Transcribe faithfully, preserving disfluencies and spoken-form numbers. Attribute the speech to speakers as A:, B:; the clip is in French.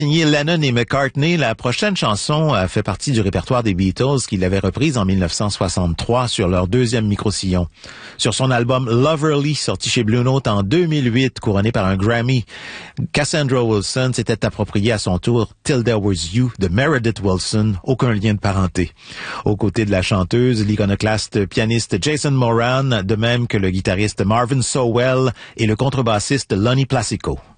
A: Signé Lennon et McCartney, la prochaine chanson a fait partie du répertoire des Beatles qu'ils avaient reprise en mille neuf cent soixante-trois sur leur deuxième micro-sillon. Sur son album Loverly, sorti chez Blue Note en deux mille huit, couronné par un Grammy, Cassandra Wilson s'était approprié à son tour Till There Was You de Meredith Wilson, aucun lien de parenté. Aux côtés de la chanteuse, l'iconoclaste pianiste Jason Moran, de même que le guitariste Marvin Sowell et le contrebassiste Lonnie Placico.